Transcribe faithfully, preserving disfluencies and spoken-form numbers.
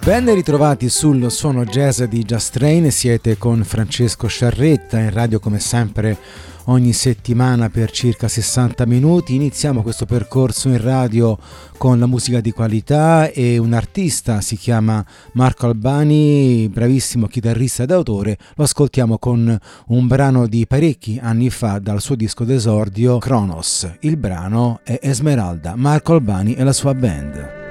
Ben ritrovati sul suono jazz di Just Train, siete con Francesco Sciarretta in radio come sempre ogni settimana per circa sessanta minuti. Iniziamo questo percorso in radio con la musica di qualità e un artista, si chiama Marco Albani, bravissimo chitarrista d'autore. Lo ascoltiamo con un brano di parecchi anni fa dal suo disco d'esordio Kronos. Il brano è Esmeralda, Marco Albani e la sua band.